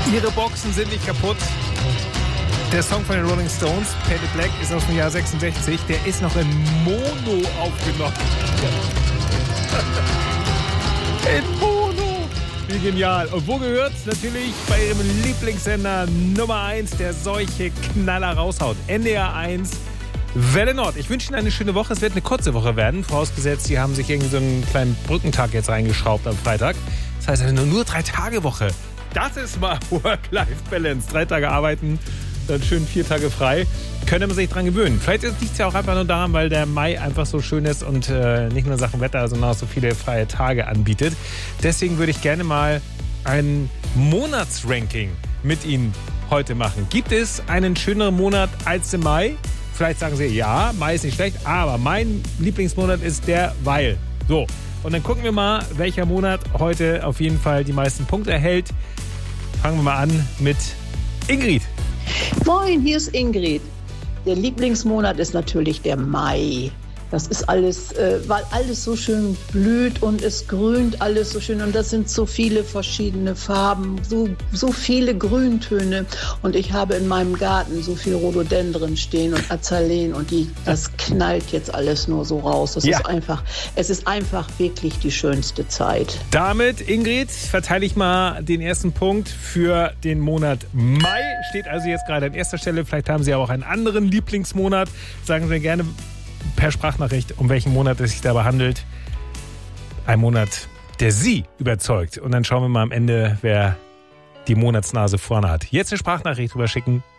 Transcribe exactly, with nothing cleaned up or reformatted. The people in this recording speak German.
Ihre Boxen sind nicht kaputt. Der Song von den Rolling Stones, Painted Black, ist aus dem Jahr sechsundsechzig. Der ist noch in Mono aufgenommen. In Mono. Wie genial. Und wo gehört's? Natürlich bei Ihrem Lieblingssender Nummer eins, der solche Knaller raushaut. N D R eins, Welle Nord. Ich wünsche Ihnen eine schöne Woche. Es wird eine kurze Woche werden. Vorausgesetzt, Sie haben sich irgendwie so einen kleinen Brückentag jetzt reingeschraubt am Freitag. Das heißt also nur drei Tage Woche. Das ist mal Work-Life-Balance. Drei Tage arbeiten, dann schön vier Tage frei. Könnte man sich dran gewöhnen. Vielleicht liegt es ja auch einfach nur daran, weil der Mai einfach so schön ist und äh, nicht nur Sachen Wetter, sondern auch so viele freie Tage anbietet. Deswegen würde ich gerne mal ein Monatsranking mit Ihnen heute machen. Gibt es einen schöneren Monat als den Mai? Vielleicht sagen Sie, ja, Mai ist nicht schlecht, aber mein Lieblingsmonat ist der, weil. So, und dann gucken wir mal, welcher Monat heute auf jeden Fall die meisten Punkte erhält. Fangen wir mal an mit Ingrid. Moin, hier ist Ingrid. Der Lieblingsmonat ist natürlich der Mai. Das ist alles, äh, weil alles so schön blüht und es grünt alles so schön. Und das sind so viele verschiedene Farben, so, so viele Grüntöne. Und ich habe in meinem Garten so viel Rhododendron stehen und Azaleen. Und die, das knallt jetzt alles nur so raus. Das ja. ist einfach, es ist einfach wirklich die schönste Zeit. Damit, Ingrid, verteile ich mal den ersten Punkt für den Monat Mai. Steht also jetzt gerade an erster Stelle. Vielleicht haben Sie aber auch einen anderen Lieblingsmonat. Sagen Sie gerne per Sprachnachricht, um welchen Monat es sich dabei handelt. Ein Monat, der Sie überzeugt. Und dann schauen wir mal am Ende, wer die Monatsnase vorne hat. Jetzt eine Sprachnachricht rüber schicken.